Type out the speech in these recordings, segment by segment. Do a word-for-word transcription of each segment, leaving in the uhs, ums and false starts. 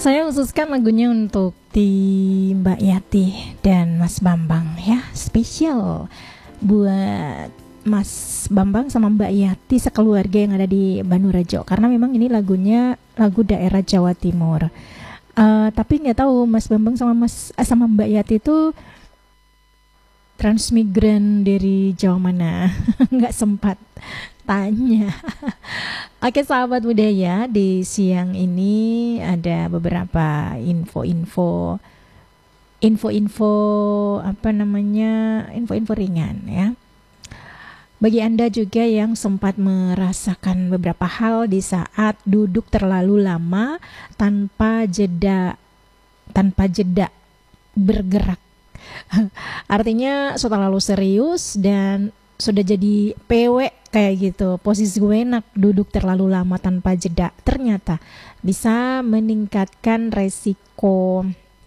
Saya khususkan lagunya untuk di Mbak Yati dan Mas Bambang ya, spesial buat Mas Bambang sama Mbak Yati sekeluarga yang ada di Banurajo, karena memang ini lagunya lagu daerah Jawa Timur. Uh, tapi nggak tahu Mas Bambang sama Mas eh, sama Mbak Yati itu transmigran dari Jawa mana? Nggak sempat tanya. Oke sahabat budaya, di siang ini ada beberapa info-info info-info apa namanya info-info ringan ya. Bagi Anda juga yang sempat merasakan beberapa hal di saat duduk terlalu lama tanpa jeda tanpa jeda bergerak. Artinya sudah terlalu serius dan sudah jadi P W kayak gitu, posisi gue enak duduk terlalu lama tanpa jeda, ternyata bisa meningkatkan resiko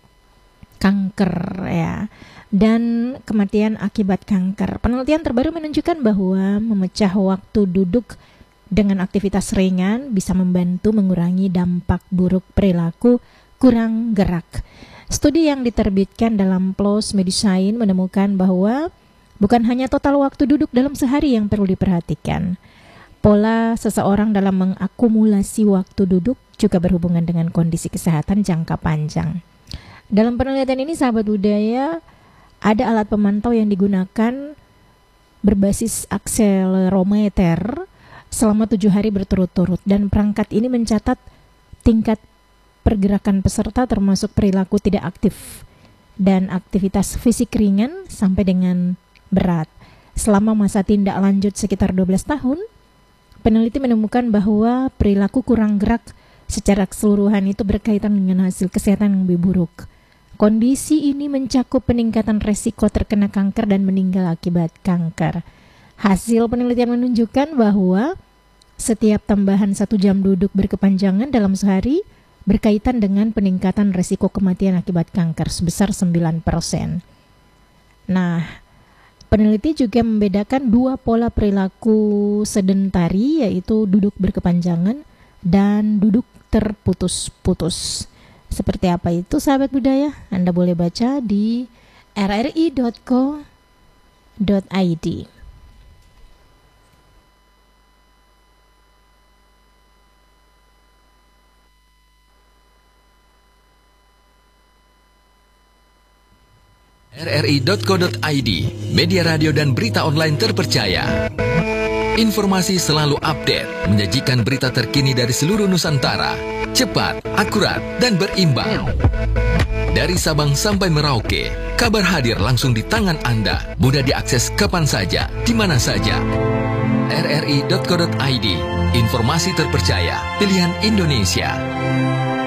kanker ya, dan kematian akibat kanker. Penelitian terbaru menunjukkan bahwa memecah waktu duduk dengan aktivitas ringan bisa membantu mengurangi dampak buruk perilaku kurang gerak. Studi yang diterbitkan dalam P L O S Medicine menemukan bahwa bukan hanya total waktu duduk dalam sehari yang perlu diperhatikan. Pola seseorang dalam mengakumulasi waktu duduk juga berhubungan dengan kondisi kesehatan jangka panjang. Dalam penelitian ini sahabat budaya, ada alat pemantau yang digunakan berbasis akselerometer selama tujuh hari berturut-turut, dan perangkat ini mencatat tingkat pergerakan peserta termasuk perilaku tidak aktif dan aktivitas fisik ringan sampai dengan berat. Selama masa tindak lanjut sekitar dua belas tahun, peneliti menemukan bahwa perilaku kurang gerak secara keseluruhan itu berkaitan dengan hasil kesehatan yang lebih buruk. Kondisi ini mencakup peningkatan resiko terkena kanker dan meninggal akibat kanker. Hasil penelitian menunjukkan bahwa setiap tambahan satu jam duduk berkepanjangan dalam sehari berkaitan dengan peningkatan resiko kematian akibat kanker sebesar sembilan persen. Nah, peneliti juga membedakan dua pola perilaku sedentari, yaitu duduk berkepanjangan dan duduk terputus-putus. Seperti apa itu sahabat budaya? Anda boleh baca di r r i dot co dot i d. r r i dot co dot i d, media radio dan berita online terpercaya. Informasi selalu update, menyajikan berita terkini dari seluruh Nusantara. Cepat, akurat, dan berimbang. Dari Sabang sampai Merauke, kabar hadir langsung di tangan Anda. Mudah diakses kapan saja, di mana saja. r r i dot co dot i d, informasi terpercaya, pilihan Indonesia.